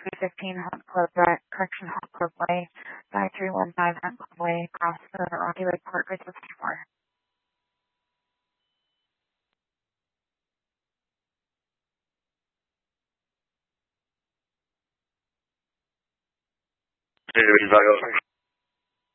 315 Hunt Club Drive, correction, Hunt Club Way, 5315 Hunt Club Way, across the Rocky Lake Park, 364. Hey,